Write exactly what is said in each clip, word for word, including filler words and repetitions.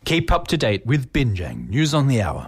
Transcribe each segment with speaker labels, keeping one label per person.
Speaker 1: Keep up to date with Binjang News on the Hour.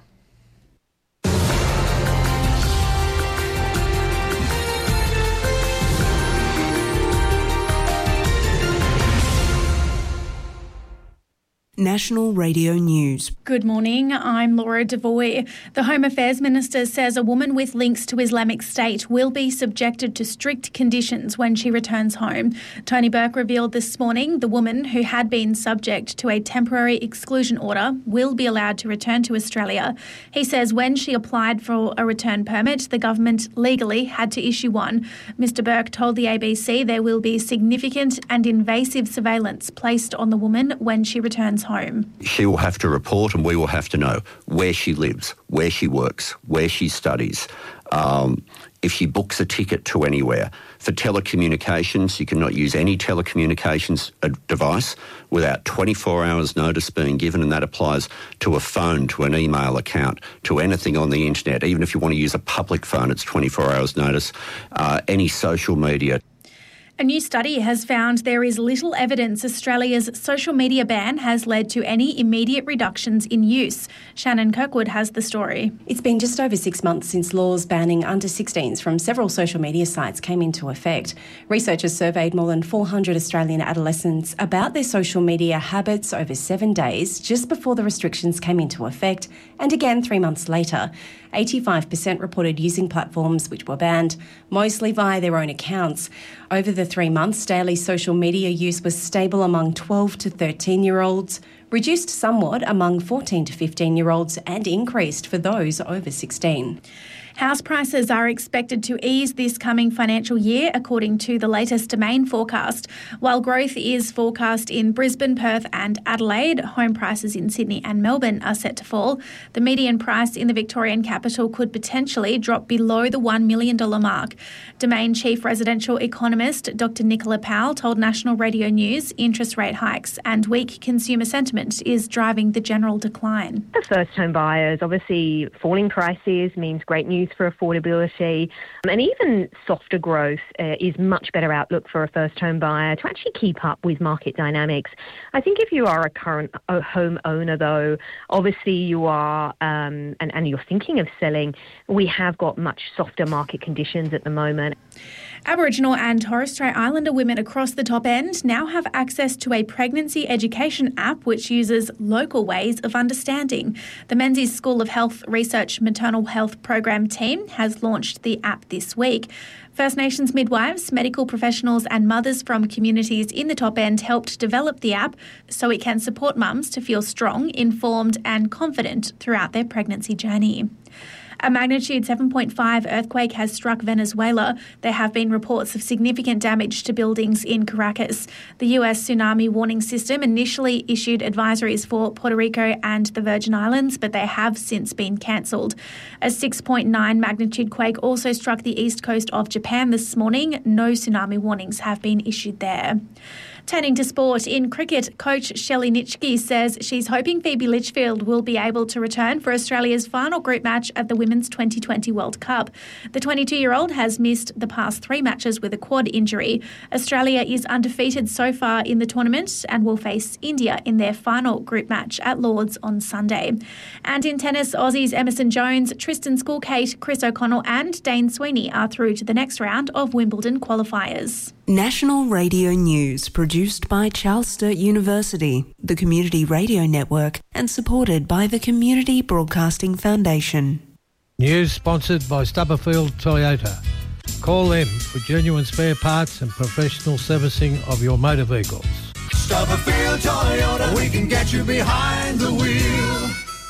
Speaker 2: National Radio News.
Speaker 3: Good morning, I'm Laura Devoy. The Home Affairs Minister says a woman with links to Islamic State will be subjected to strict conditions when she returns home. Tony Burke revealed this morning the woman, who had been subject to a temporary exclusion order, will be allowed to return to Australia. He says when she applied for a return permit, the government legally had to issue one. Mister Burke told the A B C there will be significant and invasive surveillance placed on the woman when she returns home.
Speaker 4: She will have to report and we will have to know where she lives, where she works, where she studies, um, if she books a ticket to anywhere. For telecommunications, you cannot use any telecommunications device without twenty-four hours notice being given, and that applies to a phone, to an email account, to anything on the internet. Even if you want to use a public phone, it's twenty-four hours notice. Uh, any social media.
Speaker 3: A new study has found there is little evidence Australia's social media ban has led to any immediate reductions in use. Shannon Kirkwood has the story.
Speaker 5: It's been just over six months since laws banning under sixteens from several social media sites came into effect. Researchers surveyed more than four hundred Australian adolescents about their social media habits over seven days just before the restrictions came into effect, and again three months later. eighty-five percent reported using platforms which were banned, mostly via their own accounts. Over the three months, daily social media use was stable among twelve to thirteen-year-olds, reduced somewhat among fourteen to fifteen-year-olds, and increased for those over sixteen.
Speaker 3: House prices are expected to ease this coming financial year, according to the latest Domain forecast. While growth is forecast in Brisbane, Perth and Adelaide, home prices in Sydney and Melbourne are set to fall. The median price in the Victorian capital could potentially drop below the one million dollars mark. Domain chief residential economist Doctor Nicola Powell told National Radio News interest rate hikes and weak consumer sentiment is driving the general decline.
Speaker 6: For first home buyers, obviously falling prices means great news for affordability, and even softer growth uh, is much better outlook for a first home buyer to actually keep up with market dynamics. I think if you are a current home owner, though, obviously you are um, and, and you're thinking of selling, we have got much softer market conditions at the moment.
Speaker 3: Aboriginal and Torres Strait Islander women across the top end now have access to a pregnancy education app which uses local ways of understanding. The Menzies School of Health Research Maternal Health Program team has launched the app this week. First Nations midwives, medical professionals and mothers from communities in the top end helped develop the app so it can support mums to feel strong, informed and confident throughout their pregnancy journey. A magnitude seven point five earthquake has struck Venezuela. There have been reports of significant damage to buildings in Caracas. The U S tsunami warning system initially issued advisories for Puerto Rico and the Virgin Islands, but they have since been cancelled. A six point nine magnitude quake also struck the east coast of Japan this morning. No tsunami warnings have been issued there. Turning to sport, in cricket, coach Shelley Nitschke says she's hoping Phoebe Litchfield will be able to return for Australia's final group match at the Women's twenty twenty World Cup. The twenty-two-year-old has missed the past three matches with a quad injury. Australia is undefeated so far in the tournament and will face India in their final group match at Lord's on Sunday. And in tennis, Aussies Emerson Jones, Tristan Schoolkate, Chris O'Connell and Dane Sweeney are through to the next round of Wimbledon qualifiers.
Speaker 2: National Radio News, produced by Charles Sturt University, the Community Radio Network, and supported by the Community Broadcasting Foundation.
Speaker 7: News sponsored by Stubberfield Toyota. Call them for genuine spare parts and professional servicing of your motor vehicles.
Speaker 8: Stubberfield Toyota, we can get you behind the wheel.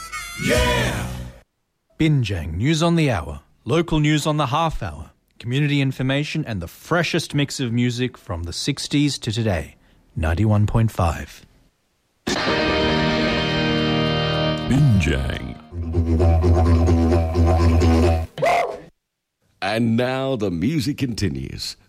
Speaker 8: Yeah!
Speaker 1: Binjang News on the Hour, local news on the half hour, community information and the freshest mix of music from the sixties to today. ninety-one point five.
Speaker 9: Binjang. And now the music continues.